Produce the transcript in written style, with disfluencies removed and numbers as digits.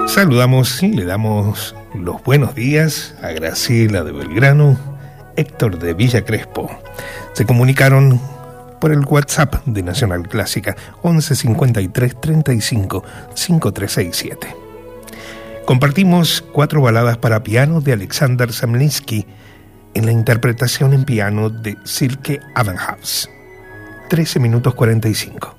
Saludamos y le damos los buenos días a Graciela de Belgrano, Héctor de Villa Crespo. Se comunicaron por el WhatsApp de Nacional Clásica 11 53 35 5367. Compartimos 4 baladas para piano de Alexander Zemlinsky en la interpretación en piano de Silke Evenhaus. 13 minutos 45.